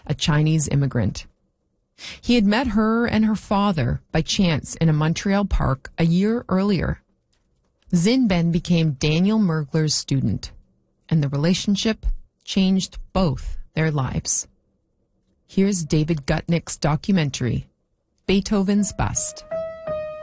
a Chinese immigrant. He had met her and her father by chance in a Montreal park a year earlier. Xin Ben became Daniel Mergler's student, and the relationship changed both their lives. Here's David Gutnick's documentary, Beethoven's Bust.